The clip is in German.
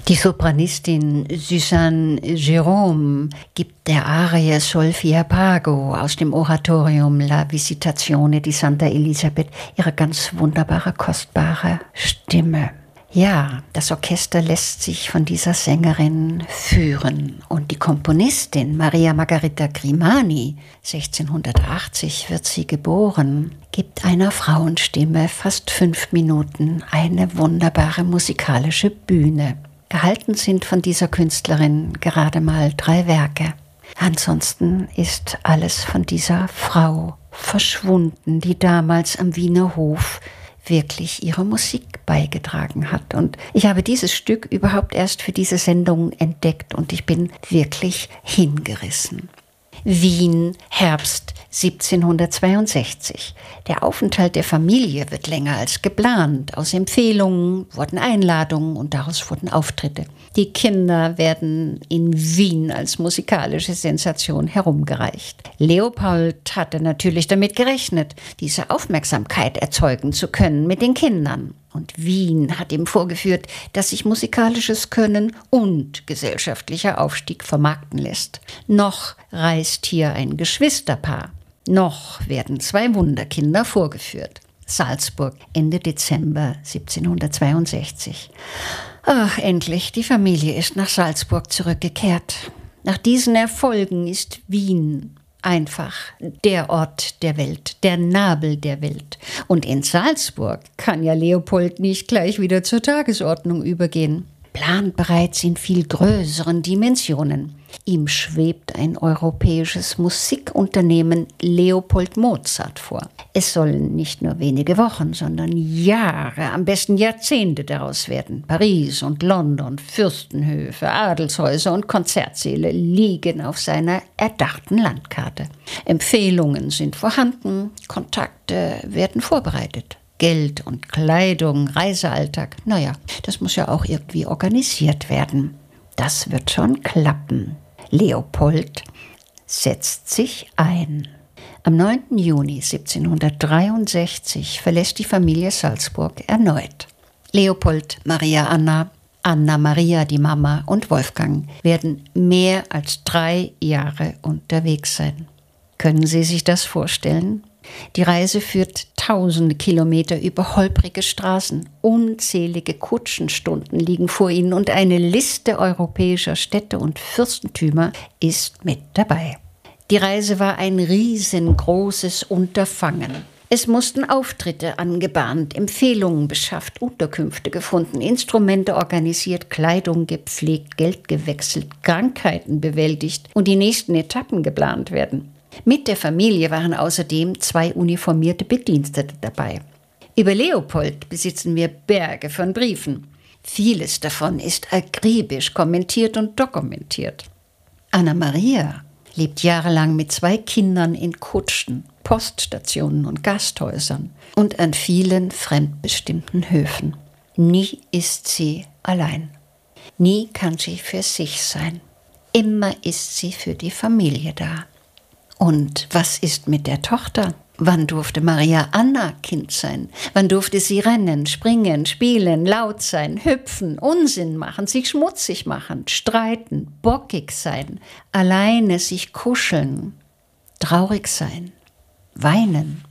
Die Sopranistin Suzanne Jerome gibt der Arie Solfia Pago aus dem Oratorium La Visitazione di Santa Elisabeth ihre ganz wunderbare, kostbare Stimme. Ja, das Orchester lässt sich von dieser Sängerin führen. Und die Komponistin Maria Margherita Grimani, 1680 wird sie geboren, gibt einer Frauenstimme fast 5 Minuten eine wunderbare musikalische Bühne. Erhalten sind von dieser Künstlerin gerade mal 3 Werke. Ansonsten ist alles von dieser Frau verschwunden, die damals am Wiener Hof wirklich ihre Musik beigetragen hat. Und ich habe dieses Stück überhaupt erst für diese Sendung entdeckt und ich bin wirklich hingerissen. Wien, Herbst 1762. Der Aufenthalt der Familie wird länger als geplant. Aus Empfehlungen wurden Einladungen und daraus wurden Auftritte. Die Kinder werden in Wien als musikalische Sensation herumgereicht. Leopold hatte natürlich damit gerechnet, diese Aufmerksamkeit erzeugen zu können mit den Kindern. Und Wien hat ihm vorgeführt, dass sich musikalisches Können und gesellschaftlicher Aufstieg vermarkten lässt. Noch reist hier ein Geschwisterpaar. Noch werden 2 Wunderkinder vorgeführt. Salzburg, Ende Dezember 1762. Ach, endlich, die Familie ist nach Salzburg zurückgekehrt. Nach diesen Erfolgen ist Wien einfach der Ort der Welt, der Nabel der Welt. Und in Salzburg kann ja Leopold nicht gleich wieder zur Tagesordnung übergehen. Plant bereits in viel größeren Dimensionen. Ihm schwebt ein europäisches Musikunternehmen Leopold Mozart vor. Es sollen nicht nur wenige Wochen, sondern Jahre, am besten Jahrzehnte daraus werden. Paris und London, Fürstenhöfe, Adelshäuser und Konzertsäle liegen auf seiner erdachten Landkarte. Empfehlungen sind vorhanden, Kontakte werden vorbereitet. Geld und Kleidung, Reisealltag, naja, das muss ja auch irgendwie organisiert werden. Das wird schon klappen. Leopold setzt sich ein. Am 9. Juni 1763 verlässt die Familie Salzburg erneut. Leopold, Maria Anna, Anna Maria, die Mama und Wolfgang werden mehr als 3 Jahre unterwegs sein. Können Sie sich das vorstellen? Die Reise führt tausende Kilometer über holprige Straßen. Unzählige Kutschenstunden liegen vor ihnen und eine Liste europäischer Städte und Fürstentümer ist mit dabei. Die Reise war ein riesengroßes Unterfangen. Es mussten Auftritte angebahnt, Empfehlungen beschafft, Unterkünfte gefunden, Instrumente organisiert, Kleidung gepflegt, Geld gewechselt, Krankheiten bewältigt und die nächsten Etappen geplant werden. Mit der Familie waren außerdem 2 uniformierte Bedienstete dabei. Über Leopold besitzen wir Berge von Briefen. Vieles davon ist akribisch kommentiert und dokumentiert. Anna Maria lebt jahrelang mit 2 Kindern in Kutschen, Poststationen und Gasthäusern und an vielen fremdbestimmten Höfen. Nie ist sie allein. Nie kann sie für sich sein. Immer ist sie für die Familie da. Und was ist mit der Tochter? Wann durfte Maria Anna Kind sein? Wann durfte sie rennen, springen, spielen, laut sein, hüpfen, Unsinn machen, sich schmutzig machen, streiten, bockig sein, alleine sich kuscheln, traurig sein, weinen?